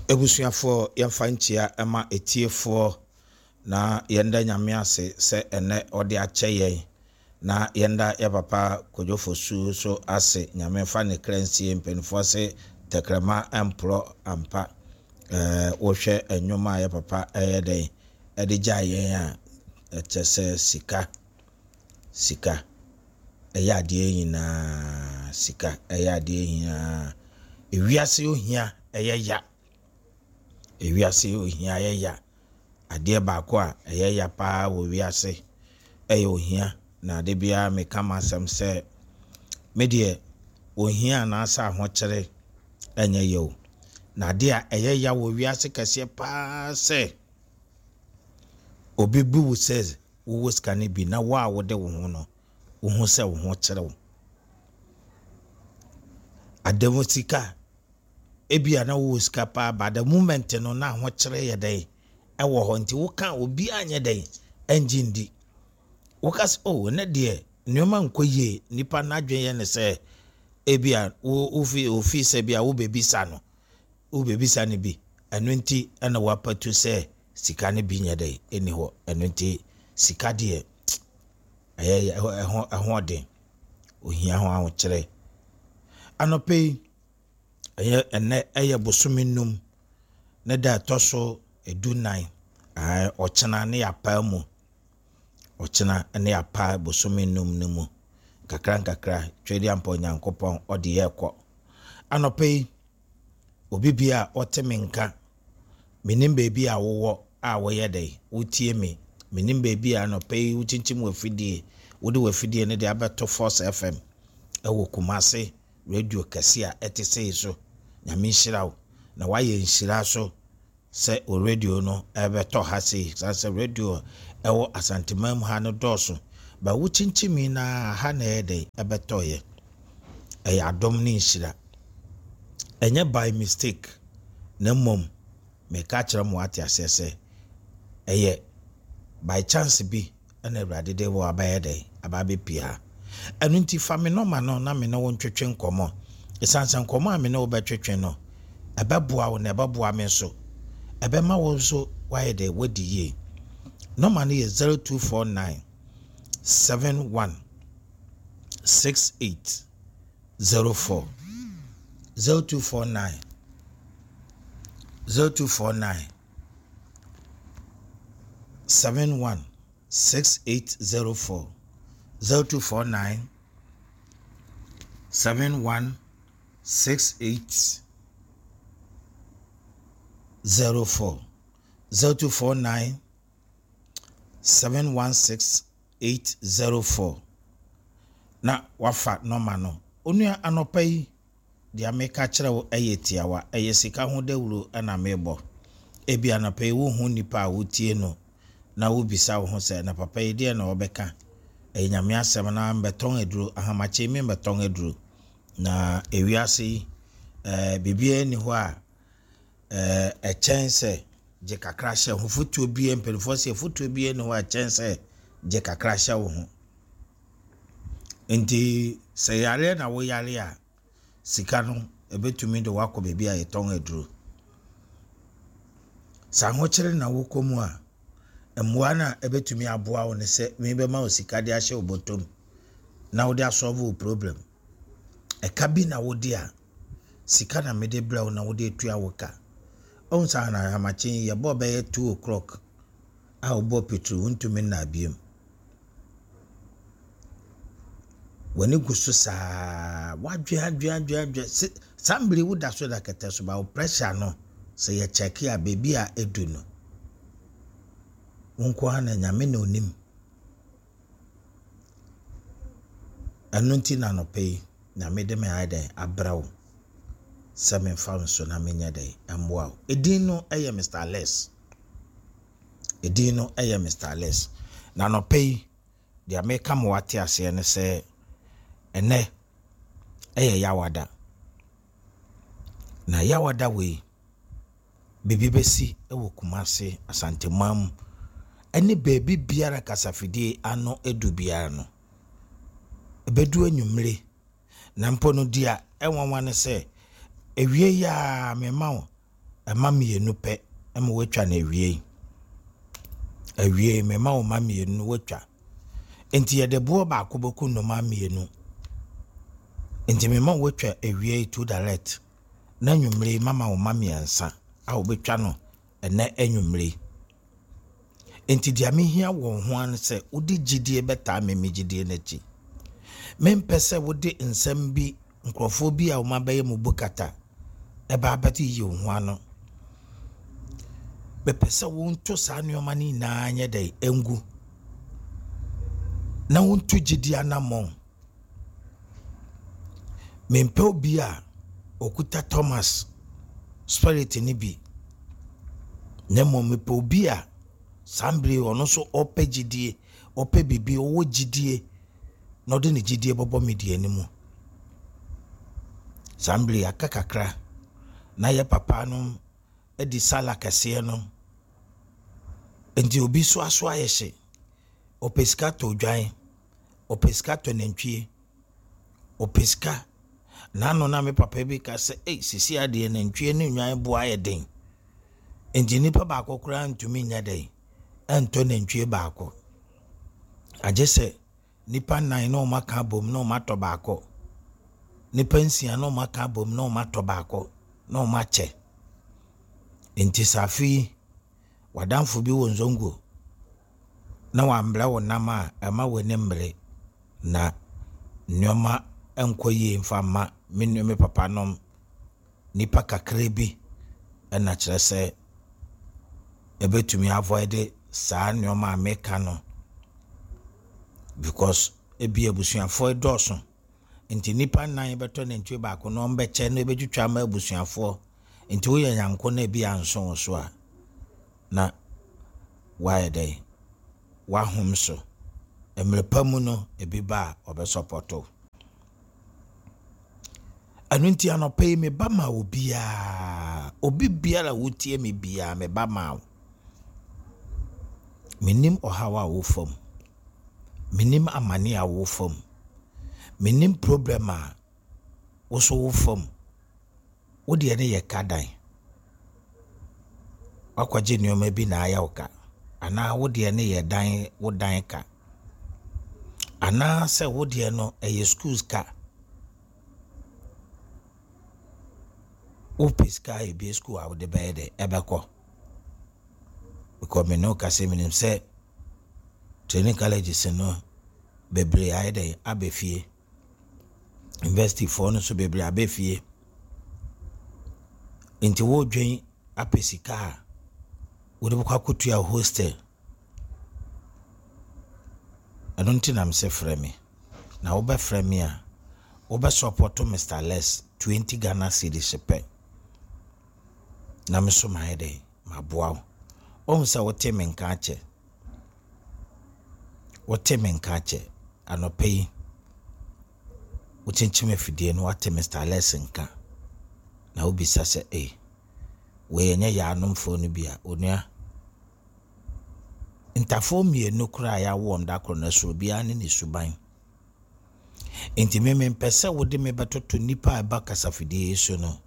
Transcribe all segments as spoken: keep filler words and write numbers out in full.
Ebusuafo yɛmfa nkyia ema etiefo na yenda nyame ase se ene ode akyɛ yɛn na yenda ya papa Kojofosu so ase nyame fa ne kransie mpenfo se tekrama empro ampa eh wohwɛ enwoma ya papa ɛyɛden ɛde gya yɛn a ɛkyɛsɛ sika sika ɛyɛ adeɛ nyina sika ɛyɛ adeɛ nyina ewiase ohia ɛyɛ ya ewiase ohia ɛyɛ ya adeɛ baako a ɛyɛ ya paa wo wiase ɛyɛ ohia na de bia me kama asɛm sɛ medie ohia na asa ahokyere ɛnyɛ yew na de a ɛyɛ ya wo wiase kɛse paa sɛ obi bu wo says wo wo skane bi na wa wo de wo ho no wo ho sɛ wo ho kyere wo ademo sika ebia na wo sika pa ba the moment no na ho kyere ye dai ewo ho nti wo kan obi anye dai engine di wo kas oh na de nneoma nkoye nipa na adwen ye ne se ebia wo ofi office bia wo bebisa no wo bebisa ne bi eno nti na wa patu se sika ne bi nye dai eni ho eno nti sika de aye ho ho den ohia ho aho kyere anope eye ene eye bosuminum ne da toso edunan ai ochena ne apa mu ochena ne apa bosuminum ne mu kakra kakra twedi ampo nyankopon ode yekọ anope obibia otemenka menim bebi a wowo a woye dai wotie me menim bebi a anope wuchinchim wafidie wode wafidie ne de abeto Force F M ewo Kumase radio kase a etese so nyame nhirawo na waye nhira so se o radio no ebeto ha se se radio ewo asantemam ha no doso ba wuchinchimi na ha na ede ebeto ye e adom ni nhira enye by mistake na mom me ka kire mo ate asese eye by chance bi na Awurade de wo abaye de ababe pia enu nti fa me no ma no na me no wontwetwe nkomo esansan nkomo a me no wobetwetwe no ebeboa wo na ebeboa me so ebema wo so why de wadi ye no ma no zero two four nine seven one six eight zero four zero two four nine zero two four nine seven one six eight zero four zero two four nine seven one six eight zero four zero two four nine seven one six eight zero four na wafa normal no onua anopai dia meka kire wo eyetiawa eyesika ho dawuro ana mebo ebi anopai wo hu nipa a wotie no na wo bisa wo ho se na papa yi de na obeka enyame asem na mbeton eduro ahamache me mbeton eduro na ewiase eh bibie ni ho a eh e chance je kakra hye ho futuo bie mpelifo se futuo bie ni ho a chance je kakra hye wo ho enti se yare na wo yare a sika no ebetumi de wakọ bebi a yeton eduro sa ho kire na wo komu a emwana ebetumi aboa wo ne se me be ma osika de ahye obotom na wo de solve problem e ka bi na wo de a sika na me de bra wo na wo de tua wo ka on sa na hamachi ye bo be two o'clock a obo petru ntumi na biem wani gusu sa wadwe adwe adwe adwe sambiri wo da so da kete so ba pressure no se ye check ya baby a edu no wonko ana nyame na onim anunti na no pay na me de me aide abrawo seven found so na menya dai amboa edin no eye Mister Les edin no eye Mister Les na no pay dia me kam wate ase ne se ene eye yawada na yawada we bibi besi ewo Kumase asantemam ene baby biara kasafidie ano edu biara no ebedu anwumre na mpo no dia enwanwa ne se ewie ya me ma wo ema mienu pe ema wetwa na ewie ewie me ma o ma mienu wetwa enti ye de bo ba akoboku no ma mienu enti me ma wetwa ewie to direct na nwumre mama o ma miensa a obetwa no ene enwumre enti dia me hia wo ho an se odi gidie beta me me gidie na chi me mpese wodi nsem bi nkrofo bi a o ma baye mu bukata e ba beti yi ho ano be pese won to sa nneoma ni na anye dai engu na won to gidie anamon me mpe obi a okuta Thomas spirit ni bi na mo me pe obi a sambre ono so ope gidie ope bibi owo gidie no de ne gidie bobo medie ni mu sambre akakakra na ye papa no edi sala kase no enti obi so aso ayehye opeska to dwan opeska to nantwie opeska na no na me papa bi ka se eh sisi ade nantwie ne nwan bo ayeden enti nipa ba akokra ntumi nya dai ento nantwie ba akọ agese nipa nine no maka bom no mato ba akọ nipa nsia no maka bom no mato ba akọ no mache enti safi wadamfo bi wo nzongo na wambra wo nama ama wene mbre na nyoma enkoyi mfama menu me papa nom nipa kakre bi na kire se ebetumi avoid sa nyoma ameka no because ebi abusuafo edoso enti nipa nan beto na ntwe ba ko no mbeche no ebetwitwa ma abusuafo enti wo yanko na ebi anso so a na why day wa hom so emrepamu no ebi ba obe supporto anunti anope me ba ma obia obi biara wotie me bia me ba ma minim ohawa wo fam minim amani a wo fam minim problema wo so wo fam wo de ne ye kadan akwaje nyoma bi na ayawka ana wo de ne ye dan wo dan ka ana se wo de no eye schools ka o peska e bi school a wo de bede ebeko because me no ka se minim se training college se no bebre ayde abefie university for no so bebre abefie inti wo dwen apesika wo de kwa kutu ya hostel I don't think I'm say frame na wo be frame a wo be support Mister Les twenty Ghana cedis pe na me so my day maboa o se wo te me nka ache wo te me nka ache anope wo chinchime fidie no wate Mister Les nka na obi sase eh we enye ya anomfo no bia onua intafo mienu kra ya wo nda kro na so bia ne ne suban enti me mpese wo de me betoto nipa aba kasafidie so no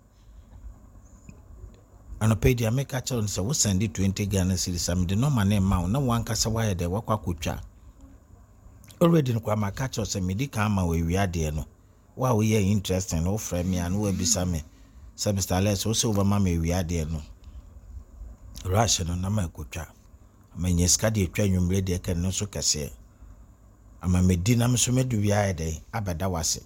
anope dia make a challenge say wo send twenty Ghana cedis am de no mane ma na wan kasa wa de wakwa kotwa already no kwa makacho say medical ma we wiade no wa wo ye interesting no frame ya no ebisa me say Mister Les wo se wo ma me wiade no rush no na ma kotwa amanye skadi etwa nwumre de kan no so kase ama medi na mso medu wiade abeda wase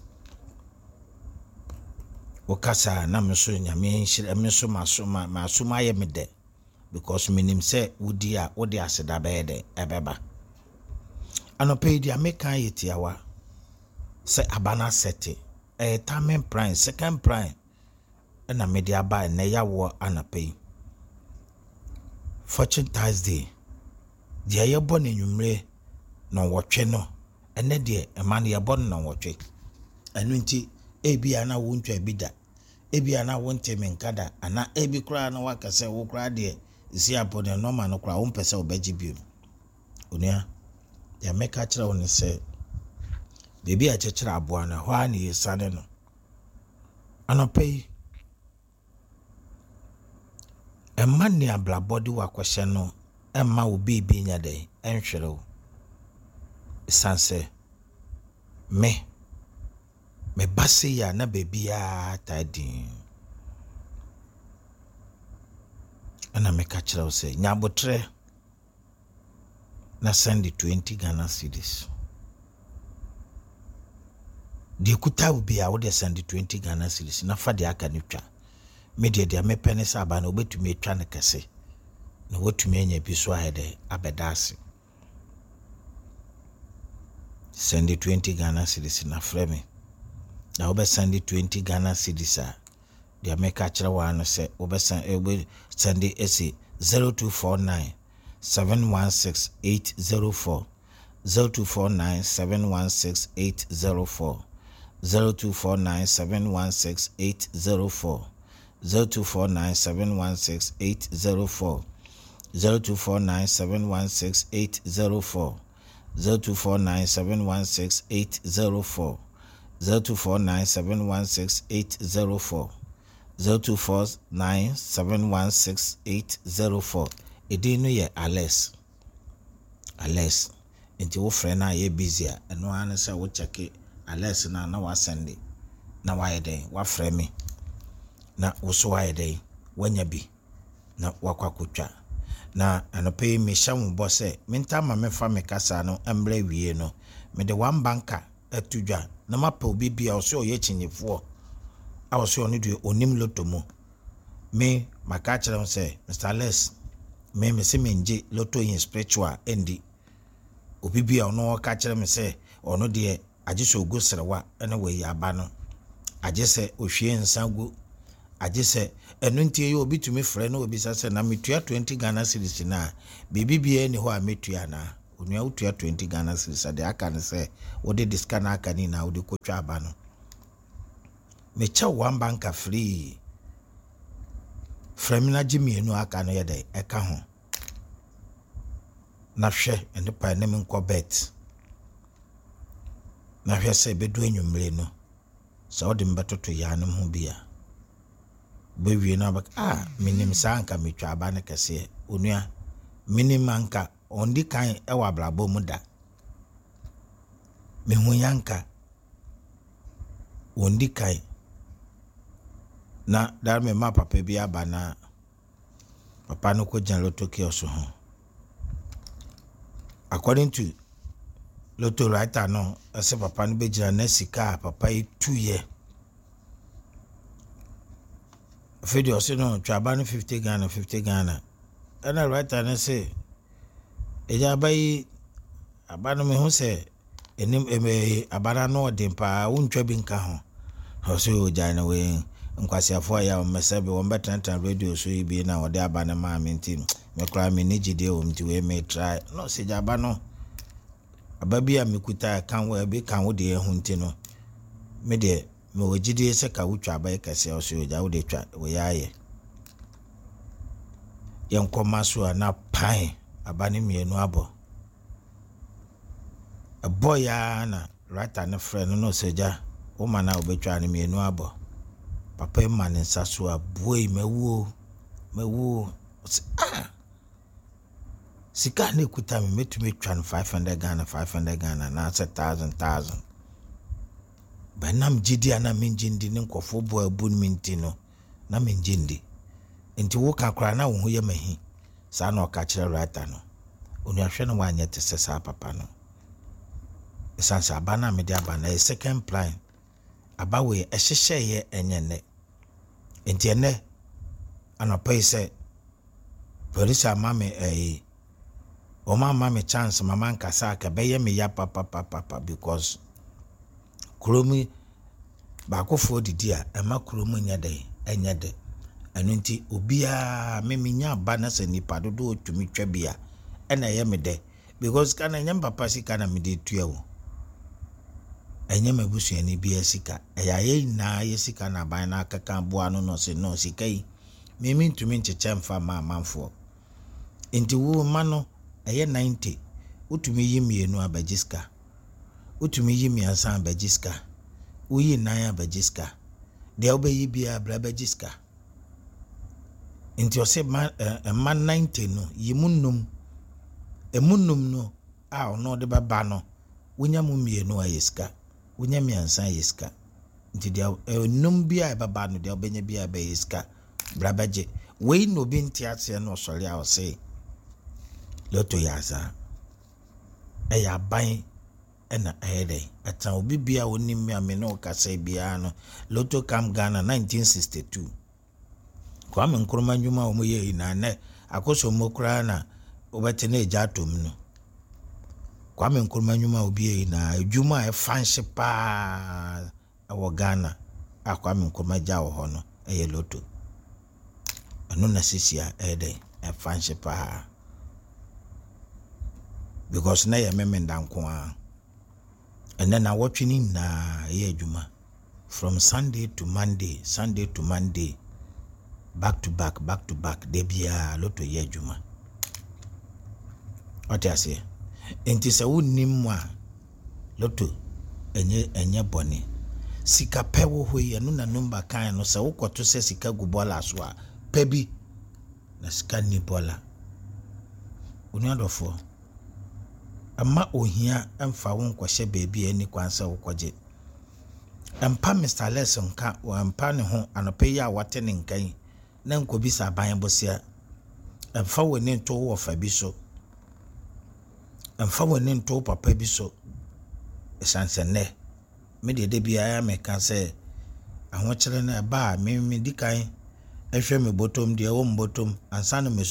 okasa na mso nyame nhire mso masoma masoma ye mede because minim se wudi a wodi aseda bede ebeba anope dia meka yetiawa se abana sete e tamen prime second prime na media ba na yawo anape Fortune Thursday dia yebo na nwumre no wotwe no ene de emane yebo no wotwe anu nti ebi ana wontwa bida ebi ana wonte menkada ana ebi kura na wakase wo kura de isi abone no ma no kura wo mpese obaji biom onia ya meka kira won se bebi a chechira aboa na ho ana yesane no anopai Emma ni ablabody wa kwahye no emma obi bi nya de enhwere wo sanse me me base ya na bebia tadin ana me ka kire wo se nyabotre na send twenty Ghana cedis de kuta obi a wo de send twenty Ghana cedis na fa de aka ne twa me de de me penisa aba na obetumi etwa ne kese na wotumi anya bi so ahede abedase send twenty Ghana cedis na frame na obe send twenty Ghana cedis a de me ka kire wa no se obe send obe send ese zero two four nine seven one six eight zero four zero two four nine seven one six eight zero four zero two four nine seven one six eight zero four zero two four nine seven one six eight zero four zero two four nine seven one six eight zero four zero two four nine seven one six eight zero four zero two four nine seven one six eight zero four zero two four nine seven one six eight zero four. Edino ye Alex Alex enti wo frɛ na ye busy a eno an say wo check Alex na na wa send na wa yeden wa frɛ me na wo so wa yeden wanya bi na wakwakotwa na anope me hya mo bo se menta ma me fa me kasa no embre wie no me de one banker atudwa na mapa obi bia wo so ye chinyefo a wo so no de onim lotomo me maka kire say Mister Alex me me se menje lotto in spiritual endi obi bia ono ka kire me se ono de agye so go serewa ene we aba no agye se ohwie nsangu agye se enu ntie ye obi tumi frɛ no obi sase na metua twenty Ghana cedis na bibi bia ni ho a metua na onua utua twenty Ghana cedis de aka ne se wo de diska na aka ni na wo de kotwa aba no me cha one banker free frɛ me na gye enu aka no ye de eka ho na hwɛ ene pa ne me nkɔ bet na hwɛ se bedu enwumre no so wo de mbetoto ya no ho bia bewie na bak ah minim sanka metwa aba ne kese onua minim anka ondi kan e wa blabo mu da me hu yanka ondi kan na dar me ma papa bi aba na papa no ko jan lotto kiosk ho according to lotto writer no ase papa no be jira na sika papa yi two year video se no twaba no fifty Ghana fifty Ghana ana writer na say eja bayi abano me ho se enim eme abara no odimpa wontwa bi nka ho ho so oja na we nkwasiafo ya o mesabe wo betantan radio so yi bi na ode abana ma menti me kra me ni gide o mti we me try no se jaba no ababi a mekuta kan we bi kan wo de ehun nti no me de me wogide se ka wutwa abai kase o so oja wo de twa we yaye yen komaso na pan abane mienu abo a boy na rata na friend no seja o mana obetwa ne mienu abo papa man nsaso a boy mewu mewu ah sika ne kuta me metumi twa five hundred Ghana five hundred Ghana na one thousand thousand banam jidi ana menjindi ne nkofo bo abun minti no na menjindi enti wo kakra na wo ho ye mahi sa na oka kire rata no onu ahwe no wanye te sesa papa no esansa abana me de abana e second plan abawe e hyehye ye enyene enti ene anopai se police amame eh o mama me chance mama nkasa ka beye me ya papa papa papa because kromi ba ko fo didi a ema kromu nya de enya de anu nti obia meminya aba na se nipa dodo otumi twa bia ena ye me de because kana nya papa sika na me de tua wo enya mabusu ani bia sika eya ye na ye sika na ban na akaka boa no no se no sika yi memi ntumi ncheche mfa ma manfo nti wo ma no eye ninety utumi yi mienu abagiska utumi yi miansa abagiska uyi nan abagiska de obeyi bia abagiska nti o se ma uh, ma ninety no yimunum emunum no a ono de baba no wonya mu mienu a yeska wonya miansa yeska nti dia enum bia e baba no dia obenya bia ba yeska brabaje we no bi ntiate no sori a o se loto yaza e ya ban ena ede atan obi bia woni mi ame no kasa bia no loto kam Ghana nineteen sixty-two Kwame Nkrumah nyuma omo ye ina ne akoso mokra na obete na eja atom no Kwame Nkrumah nyuma obi ye ina edwuma e fanhye pa awo Ghana a Kwame Nkrumah ja wo ho no eye loto anu na sisia ede e fanhye pa because na ye memenda nko a and then I watching na ye adwuma from Sunday to Monday Sunday to Monday back to back back to back de bia loto ye adwuma what I say enti se wonnim mu a loto enye enye bone sika pewo hoye no na number kan no se wokoto se sika gubola so a pebi na sika ni bola unyadofo ama ohia emfa won kwahye beebi ani kwansa wokoje empa Mister Lesson ka wa empa ne ho anope ya wate ne nkan na nkobi sa ban bosia emfa woni nto wo fa bi so emfa woni nto papa bi so esanse ne me de de bia ya me ka se ahwo kire na ba me me dikan ehwe me botom de wo mbotom ansa no me